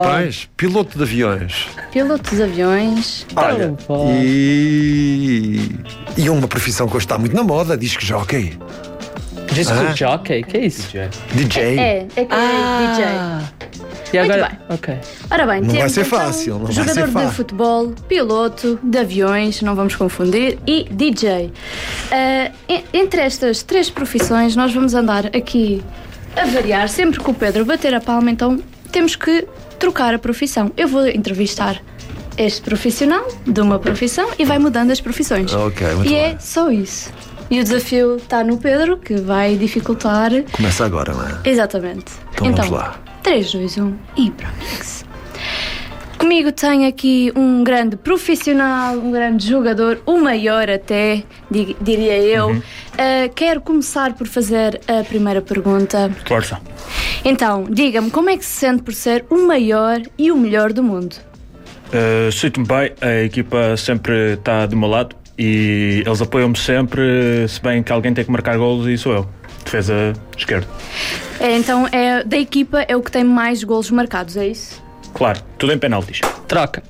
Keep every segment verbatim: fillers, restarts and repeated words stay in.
Pais, piloto de aviões. Piloto de aviões. Olha, e, e uma profissão que hoje está muito na moda, disc jockey. Disco Ah. jockey? Que é isso? D J. É, é que Ah. é D J. E agora? Muito bem. Ok. Ora bem, Não vai temos ser então fácil, não vai ser jogador de fácil. futebol, piloto de aviões, não vamos confundir, e D J. Ah, en- entre estas três profissões, nós vamos andar aqui a variar. Sempre que o Pedro bater a palma, então temos que trocar a profissão. Eu vou entrevistar este profissional de uma profissão e vai mudando as profissões. Ok, muito e bem. é só isso. E o desafio está no Pedro, que vai dificultar. Começa agora, não é? Exatamente. Então vamos lá. três, dois, um e para o mix. Comigo tenho aqui um grande profissional, um grande jogador, o maior até, di- diria eu. Uhum. Uh, quero começar por fazer a primeira pergunta. Força. Então, diga-me, como é que se sente por ser o maior e o melhor do mundo? Uh, Sinto-me bem, a equipa sempre está do meu lado e eles apoiam-me sempre, se bem que alguém tem que marcar golos e sou eu, defesa esquerdo. É, então, é, da equipa é o que tem mais golos marcados, é isso? Claro, tudo em penaltis. Troca.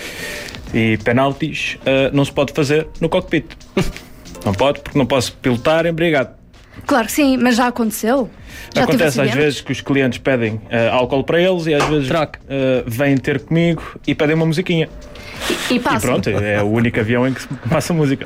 E penaltis uh, não se pode fazer no cockpit. Não pode, porque não posso pilotar embriagado. Claro que sim, mas já aconteceu? Já teve Acontece às acidentes? vezes que os clientes pedem uh, álcool para eles e às vezes Troca. uh, vêm ter comigo e pedem uma musiquinha. E E passa. pronto, é o único avião em que se passa música.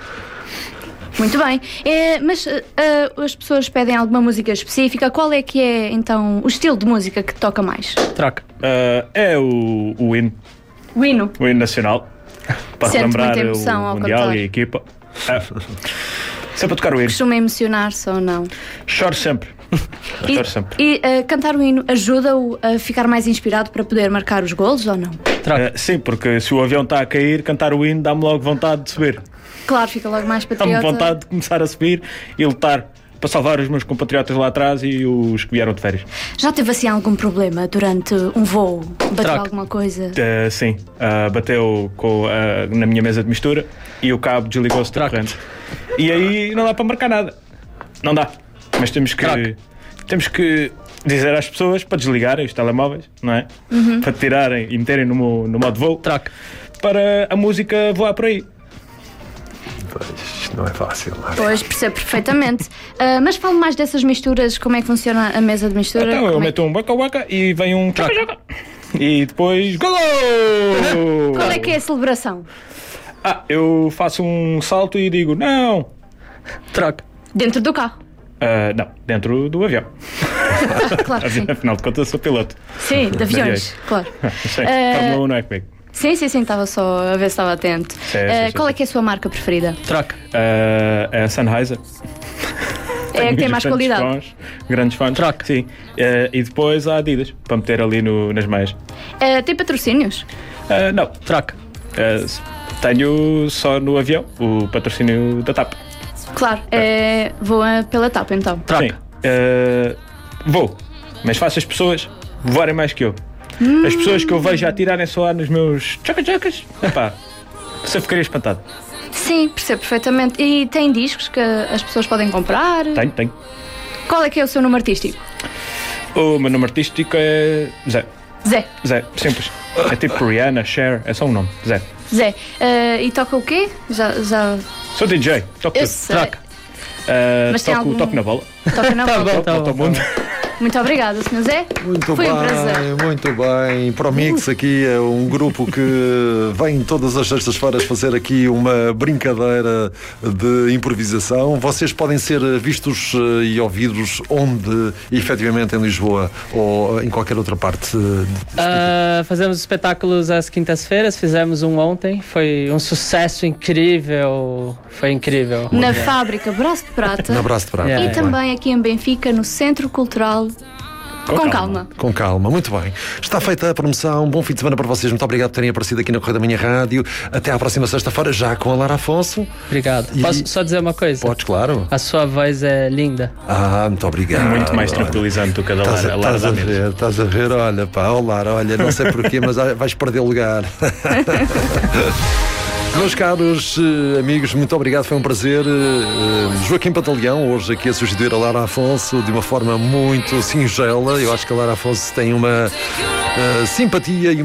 Muito bem, é, mas uh, uh, as pessoas pedem alguma música específica. Qual é que é então o estilo de música que toca mais? Troca. Uh, é o, o hino, O hino. o hino nacional, para Sente relembrar muita emoção o ao Mundial cantar. e a equipa. É. Sempre a tocar o hino. Costuma emocionar-se ou não? Choro sempre. E, Choro sempre. e, uh, cantar o hino ajuda-o a ficar mais inspirado para poder marcar os golos ou não? Troca. Uh, sim, porque se o avião está a cair, cantar o hino dá-me logo vontade de subir. Claro, fica logo mais Dá-me patriota. vontade de começar a subir e lutar para salvar os meus compatriotas lá atrás e os que vieram de férias. Já teve assim algum problema durante um voo? Bateu Troca. alguma coisa? Uh, sim, uh, bateu com, uh, na minha mesa de mistura e o cabo desligou-se da Troca. corrente. E aí não dá para marcar nada. Não dá. Mas temos que, Troca. temos que dizer às pessoas para desligarem os telemóveis, não é? Uhum. Para tirarem e meterem no, mo- no modo voo Troca. para a música voar por aí. Pois, isto não é fácil, não é? Pois, percebo perfeitamente. Uh, mas fale mais dessas misturas, como é que funciona a mesa de mistura? Então eu Como é meto um waka waka e vem um Troca. tchaca tchaca. E depois golo! Qual é que é a celebração? Ah, eu faço um salto e digo não. Troca. Dentro do carro. Ah, não, dentro do avião. Claro que sim. Afinal de contas, sou piloto. Sim, de aviões, claro. Sim, Eh, Fórmula um não é comigo. Sim, sim, sim, estava só a ver se estava atento. Sim, sim, Eh, sim, qual é sim. que é a sua marca preferida? Troca. Ah, é a Sennheiser. É a que tem mais Grandes qualidade. fãs, grandes fãs. Troca. Sim. Ah, e depois a Adidas, para meter ali no, nas meias. Eh, tem patrocínios? Ah, não, Troca. ah, tenho só no avião o patrocínio da TAP. Claro, é, voa pela TAP então. Sim. Troca. Ah, vou, mas faço as pessoas voarem mais que eu. As pessoas que eu vejo a tirarem só ar nos meus tchaca-tchacas, epá, você ficaria espantado. Sim, percebo perfeitamente. E tem discos que as pessoas podem comprar? Tenho, tenho. Qual é que é o seu nome artístico? O meu nome artístico é Zé. Zé. Zé, simples. É tipo Rihanna, Cher, é só um nome. Zé. Zé. Eh, e toca o quê? Já, já... Sou D J, toco Eu tudo. sei. Troca. Ah, Mas tem toco, algum- toco na bola. Toca na Tá bola. bom, tá Volta ao bom. mundo. Muito obrigada, senhor Zé. Muito Foi bem, um prazer. muito bem. Para o Mix aqui é um grupo que vem todas as sextas-feiras fazer aqui uma brincadeira de improvisação. Vocês podem ser vistos eh, e ouvidos onde, efetivamente, em Lisboa ou em qualquer outra parte. Ah, fazemos espetáculos às quintas-feiras, fizemos um ontem, foi um sucesso incrível, foi incrível. Na fábrica Braço de Prata. Na Braço de Prata. Yeah. E Muito bem. também aqui em Benfica, no Centro Cultural. Com, calma. Com calma, muito bem. Está feita a promoção. Bom fim de semana para vocês. Muito obrigado por terem aparecido aqui na Correio da Manhã Rádio. Até à próxima sexta-feira, já com a Lara Afonso. Obrigado. E- Posso só dizer uma coisa? Podes, claro. A sua voz é linda. Ah, muito obrigado. Muito mais Olha. tranquilizante do que a da Estás Lara. a, A Lara estás a dá medo. ver, estás a ver, olha pá, ó Lara, olha, não sei porquê, mas vais perder lugar. Meus caros eh, amigos, muito obrigado, foi um prazer. Eh, Joaquim Pantaleão, hoje aqui a substituir a Lara Afonso de uma forma muito singela. Eu acho que a Lara Afonso tem uma eh, simpatia e